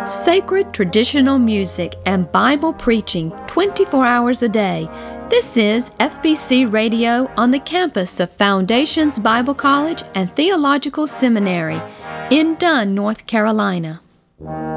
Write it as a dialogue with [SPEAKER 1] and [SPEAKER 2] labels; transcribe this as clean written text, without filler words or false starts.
[SPEAKER 1] Sacred traditional music and Bible preaching 24 hours a day. This is FBC Radio on the campus of Foundations Bible College and Theological Seminary in Dunn, North Carolina.